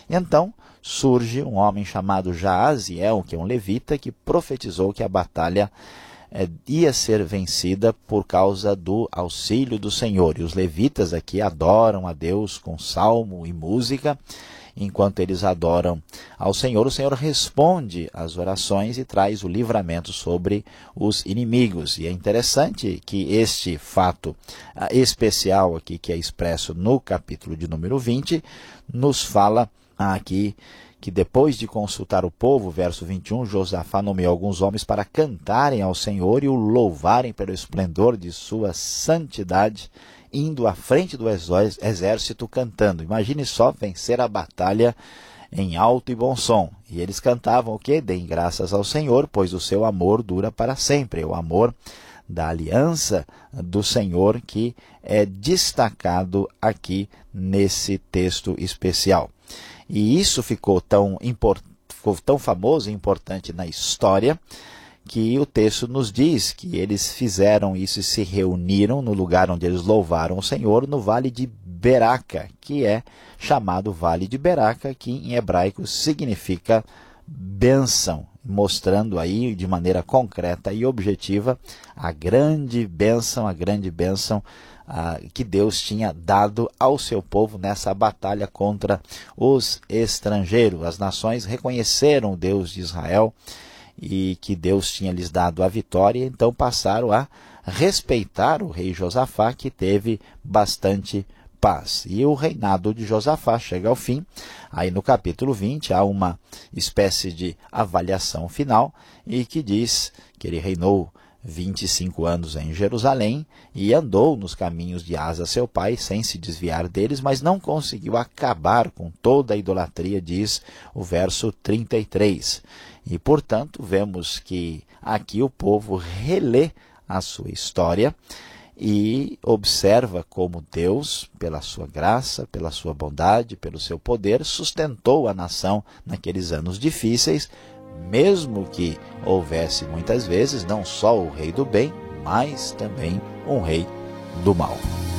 Então surge um homem chamado Jaaziel, que é um levita, que profetizou que a batalha ia ser vencida por causa do auxílio do Senhor. E os levitas aqui adoram a Deus com salmo e música. Enquanto eles adoram ao Senhor, o Senhor responde às orações e traz o livramento sobre os inimigos. E é interessante que este fato especial aqui, que é expresso no capítulo de número 20, nos fala aqui que depois de consultar o povo, verso 21, Josafá nomeou alguns homens para cantarem ao Senhor e o louvarem pelo esplendor de sua santidade, indo à frente do exército cantando. Imagine só vencer a batalha em alto e bom som. E eles cantavam o quê? Deem graças ao Senhor, pois o seu amor dura para sempre. O amor da aliança do Senhor que é destacado aqui nesse texto especial. E isso ficou tão famoso e importante na história, que o texto nos diz que eles fizeram isso e se reuniram no lugar onde eles louvaram o Senhor, no Vale de Beraca, que é chamado Vale de Beraca, que em hebraico significa bênção, mostrando aí de maneira concreta e objetiva a grande bênção que Deus tinha dado ao seu povo nessa batalha contra os estrangeiros. As nações reconheceram o Deus de Israel e que Deus tinha lhes dado a vitória, então passaram a respeitar o rei Josafá, que teve bastante paz. E o reinado de Josafá chega ao fim. Aí no capítulo 20 há uma espécie de avaliação final, e que diz que ele reinou 25 anos em Jerusalém e andou nos caminhos de Asa, seu pai, sem se desviar deles, mas não conseguiu acabar com toda a idolatria, diz o verso 33. E, portanto, vemos que aqui o povo relê a sua história e observa como Deus, pela sua graça, pela sua bondade, pelo seu poder, sustentou a nação naqueles anos difíceis, mesmo que houvesse muitas vezes não só o rei do bem, mas também um rei do mal.